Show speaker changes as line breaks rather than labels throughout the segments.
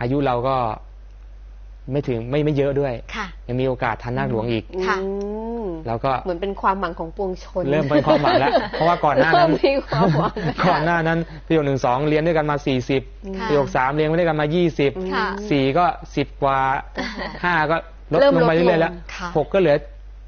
อายุเราก็ไม่ถึงไม่เยอะด้วย
ค่ะ
ยังมีโอกาสทันนาคหลวงอีก
ค่ะ
แล้วก็
เหมือนเป็นความหวังของปวงชน
เริ่มเป็นความหวังแล้วเพราะว่าก่อนหน้านั้น
มีความหวัง
ก่อนหน้านั้นประโยค1-2เรียนด้วยกันมา40ประโยค3เรียนด้วยกันมา20 4ก็10กว่า5ก็ลดลงไปเรื่อยๆแล้ว6ก็เหลือ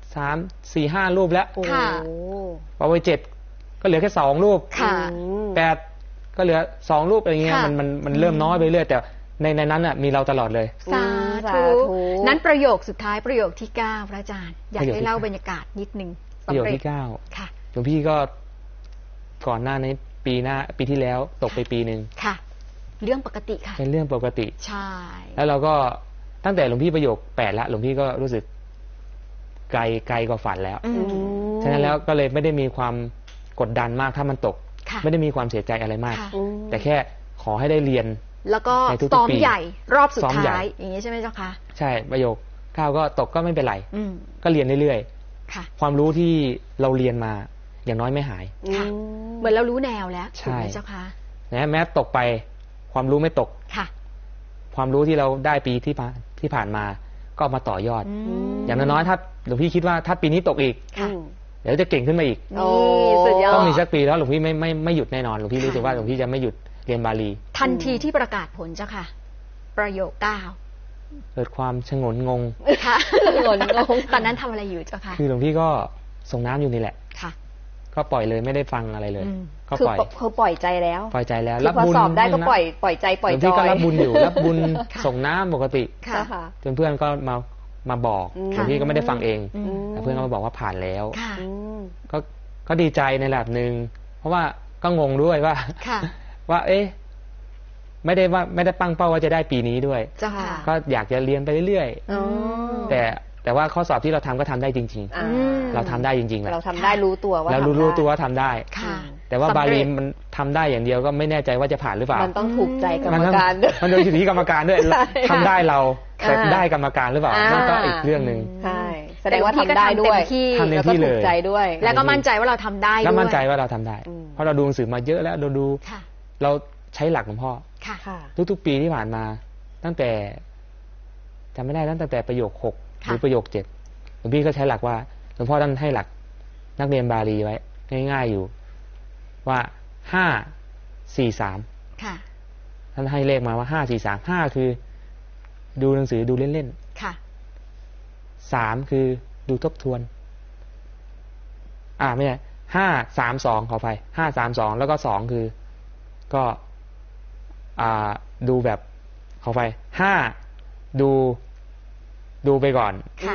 3 4 5รูปแล้วพอไป7ก็เหลือแค่2รูป8ก็เหลือ2รูปอะไรเงี้ยมันเริ่มน้อยไปเรื่อยแต่ในนั้นน่ะมีเราตลอดเลย
สาธุนั้นประโยคสุดท้ายประโยคที่9พระอาจารย์อยากให้เล่าบรรยากาศนิดนึง
ประโยคที่9ค่ะหลวงพี่ก็ก่อนหน้านี้ปีที่แล้วตกไปปีนึง
ค่ะเรื่องปกติค่ะ
เป็นเรื่องปกติ
ใช่
แล้วเราก็ตั้งแต่หลวงพี่ประโยค8แล้วหลวงพี่ก็รู้สึกไกลกว่าฝันแล้วฉะนั้นแล้วก็เลยไม่ได้มีความกดดันมากถ้ามันตกไม่ได้มีความเสียใจอะไรมากแต่แค่ขอให้ได้เรียน
แล้วก็ซ้อมใหญ่รอบสุดท้ายอย่างนี้ใช่ไหมเจ้าคะ
ใช่ประโยค9ก็ตกก็ไม่เป็นไรก็เรียนเรื่อยๆความรู้ที่เราเรียนมาอย่างน้อยไม่หาย
เหมือนเรารู้แนวแล้วถูกไหมเจ้าคะ
แม้ตกไปความรู้ไม่ตกความรู้ที่เราได้ปีที่ผ่านมาก็มาต่อยอดอย่างน้อยๆถ้าหลวงพี่คิดว่าถ้าปีนี้ตกอีกเดี๋ยวจะเก่งขึ้นมาอีกต้องมีสักปีแล้วหลวงพี่ไม่หยุดแน่นอนหลวงพี่รู้สึกว่าหลวงพี่จะไม่หยุดเรียนบาลี
ทันทีที่ประกาศผลเจ้าค่ะประโยค9
เกิดความชงนงง
ค่ะชงนงงตอนนั้นทำอะไรอยู่เจ้าค่ะ
คือหลวงพี่ก็ส่งน้ำอยู่นี่แหละ
ค่ะ
ก็ปล่อยเลยไม่ได้ฟังอะไรเลย
ก็ปล่อยคือปล่อยใจแล้ว
ปล่อยใจแล้ว
รับบุญพอสอบได้ก็ปล่อยใจปล่อยจอยหลวง
พี่ก็รับบุญอยู่รับบุญส่งน้ำปกติจนเพื่อนก็มาบอกหลวงพี่ก็ไม่ได้ฟังเองแต่เพื่อนก็มาบอกว่าผ่านแล้วก็ดีใจในระดับหนึ่งเพราะว่าก็งงด้วยว่าเอ๊ะไม่ได้ตั้งเป้าว่าจะได้ปีนี้ด้วยก็อยากจะเรียนไปเรื่อยๆแต่ว่าข้อสอบที่เราทำก็ทำได้จริงๆเราทำได้จริงๆแหละ
เราทำได้รู้ตัวว่า
เรารู้ตัวว่าทำได้แต่ว่าบาลีมันทำได้อย่างเดียวก็ไม่แน่ใจว่าจะผ่านหรือเปล่า
มันต้องถูกใจกรรมการ
มันโดยที่กรรมการด้วยทำได้เราแต่ได้กรรมการหรือเปล่านั่นก็อีกเรื่องนึง
ใช่แสดงว่าทำได้ด้วยแล้วก็ถูกใจด้วย
แล้วก็มั่นใจว่าเราทำได้ด้วย
แล้วมั่นใจว่าเราทำได้เพราะเราดูหนังสือมาเยอะแล้วเราใช้หลักของพ่อทุกๆปีที่ผ่านมาตั้งแต่จำไม่ได้ตั้งแต่ประโยค6หรือประโยค7หลวงพี่ก็ใช้หลักว่าหลวงพ่อท่านให้หลักนักเรียนบาลีไว้ง่ายๆอยู่ว่า5-4-3ท่านให้เลขมาว่า5-4-3 5คือดูหนังสือดูเล่นๆ3คือดูทบทวนไม่ใช่5-3-2ขอไป5-3-2แล้วก็2คือก็ดูแบบขอไป5ดูไปก่อน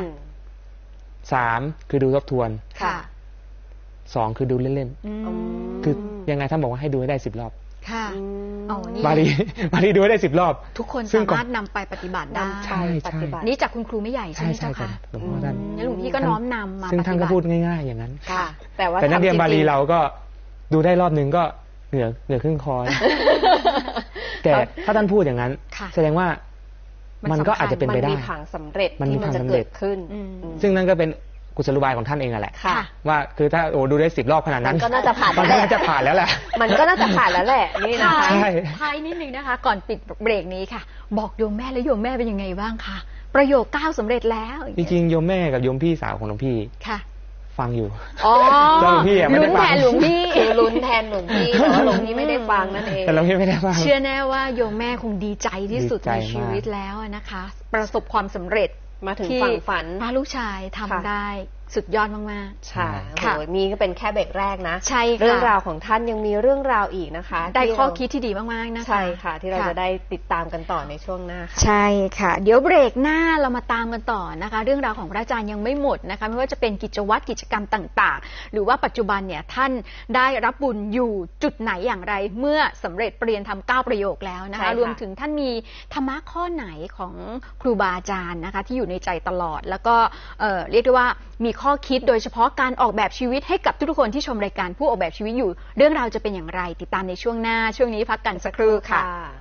3คือดูทบทวน2คือดูเล่นๆคือยังไงท่านบอกว่าให้ดูให้ได้10 รอบบาลีดูให้ได้10 รอบ
ทุกคนสามารถนำไปปฏิบัติได้นี่จากคุณครูไม่ใหญ่ใช่ไหมเจ้าค่ะ
หลวงพ่อท่าน
หลวงพี่ก็น้อมนำมา
ซึ่งท่านก็พูดง่ายๆอย่างนั้น
แต่
นักเรียนบาลีเราก็ดูได้รอบนึงก็เหนือครึ่งคอแต่ถ้าท่านพูดอย่างนั้นแสดงว่ามันก็อาจจะเป็นไปได้
มันมีทางสำเร็จที่มันจะเกิดขึ้น
ซึ่งนั่นก็เป็นกุศโลบายของท่านเองแหละว่าคือถ้าดูได้10 รอบขนาดนั้น
มันก็น่าจะผ่าน
มันก็น่าจะผ่านแล้วแหละ
มันก็น่าจะผ่านแล้วแหละนี่นะคะ
ท้ายนิดนึงนะคะก่อนปิดเบรกนี้ค่ะบอกโยมแม่และโยมแม่เป็นยังไงบ้างคะประโยค9สำเร็จแล้ว
จริงๆโยมแม่กับโยมพี่สาวของหลวงพี่ฟังอยู่
หลวง
พี่ไม่ได้ฟัง
ลุ้นแทนหลวงพี่
ลุ้นแทนหลวงพี่แต่ว่าหลวงพี่ไม่ได้ฟังนั่นเอง
แต่หลวงพี่ไม่ได้ฟัง
เชื่อแน่ว่าโยมแม่คงดีใจที่สุดในชีวิตแล้วนะคะประสบความสำเร็จ
มาถึงฝั่งฝัน
ว่าลูกชายทำได้สุดยอดมาก
ๆใช่นี่ก็เป็นแค่เบรกแรกนะ
ใช่
เรื่องราวของท่านยังมีเรื่องราวอีกนะคะ
ได้ข้อคิดที่ดีมากๆนะคะ
ใช่ค่ะที่เราจะได้ติดตามกันต่อในช่วงหน้า
ใช่ค่ะเดี๋ยวเบรกหน้าเรามาตามกันต่อนะคะเรื่องราวของพระอาจารย์ยังไม่หมดนะคะไม่ว่าจะเป็นกิจวัตรกิจกรรมต่างๆหรือว่าปัจจุบันเนี่ยท่านได้รับบุญอยู่จุดไหนอย่างไรเมื่อสำเร็จเรียนทำ9ประโยคแล้วนะคะรวมถึงท่านมีธรรมะข้อไหนของครูบาอาจารย์นะคะที่อยู่ในใจตลอดแล้วก็เรียกได้ว่ามีข้อคิดโดยเฉพาะการออกแบบชีวิตให้กับทุกๆคนที่ชมรายการผู้ออกแบบชีวิตอยู่เรื่องราวจะเป็นอย่างไรติดตามในช่วงหน้าช่วงนี้พักกันสักครู่ค่ะ